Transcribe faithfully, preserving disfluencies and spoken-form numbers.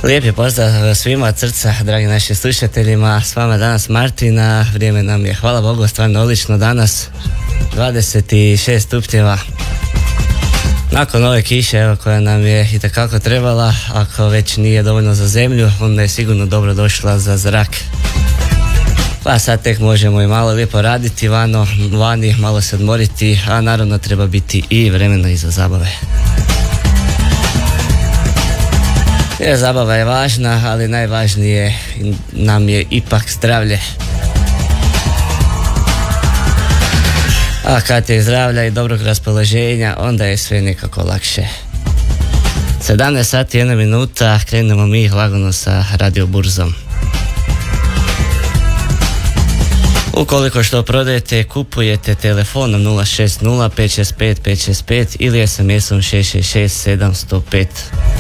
Lijepi pozdrav svima od srca, dragi našim slušateljima. S vama danas Martina. Vrijeme nam je, hvala Bogu, stvarno odlično danas. dvadeset šest stupnjeva. Nakon ove kiše, evo, koja nam je itekako trebala, ako već nije dovoljno za zemlju, onda je sigurno dobro došla za zrak. Pa sad tek možemo i malo lijepo raditi vano, vani, malo se odmoriti, a naravno treba biti i vremena i za zabave. Jer zabava je važna, ali najvažnije nam je ipak zdravlje. A kad je zdravlja i dobrog raspoloženja, onda je sve nekako lakše. sedamnaest sati i jedna minuta, krenemo mi lagano sa Radio Burzom. Ukoliko što prodajete, kupujete telefonom nula šest nula pet šest pet pet šest pet ili es em esom šest šest šest sedam zero pet.